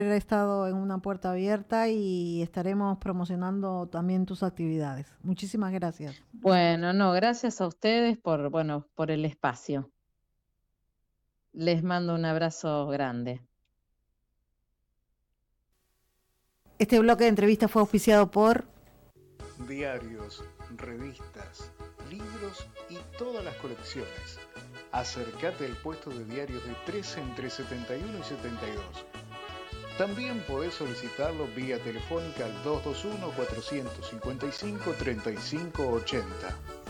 estado en una puerta abierta y estaremos promocionando también tus actividades. Muchísimas gracias. Bueno, no, gracias a ustedes por, bueno, por el espacio. Les mando un abrazo grande. Este bloque de entrevista fue auspiciado por Diarios, revistas, libros y todas las colecciones. Acércate al puesto de diarios de 13 entre 71 y 72. También podés solicitarlo vía telefónica al 221 455 3580.